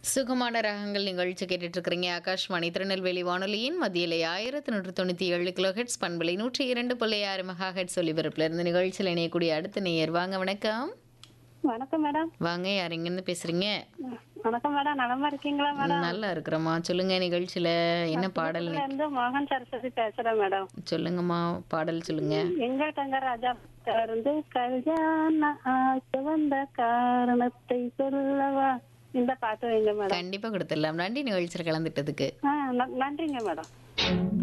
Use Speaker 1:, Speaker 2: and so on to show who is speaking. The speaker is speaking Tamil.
Speaker 1: சுகமான ராகங்கள் நிகழ்ச்சி கேட்டுட்டு இருக்கிறீங்க. ஆகாஷ்வாணி திருநெல்வேலி வானொலியின் மத்தியிலே 1197 கிலோஹெட்ஸ் பண்பலை 102.6 மெகாஹெட்ஸ் ஒலிபரப்புல இருந்து நிகழ்ச்சியில் இணையக்கூடிய அடுத்த நேயர். வாங்க, வணக்கம்.
Speaker 2: வணக்கம் மேடம்.
Speaker 1: வாங்க, யார் எங்கேருந்து பேசுறீங்க?
Speaker 2: வணக்கம் மேடம், நலமா இருக்கீங்களா மேடம்?
Speaker 1: நல்லா இருக்கிறோமா. சொல்லுங்க, நிகழ்ச்சியில என்ன பாடல்?
Speaker 2: இருந்து மோகன் சரஸ்வதி பேசுறேன் மேடம்.
Speaker 1: சொல்லுங்கம்மா, பாடல் சொல்லுங்க.
Speaker 2: எங்கள் தங்க ராஜா இருந்து கல்யாண ஆசை வந்த காரணத்தை சொல்லவா, இந்த பாட்டு வைங்க மேடம்.
Speaker 1: கண்டிப்பா கொடுத்துடலாம். நன்றி நிகழ்ச்சியில் கலந்துட்டதுக்கு.
Speaker 2: நன்றிங்க மேடம்.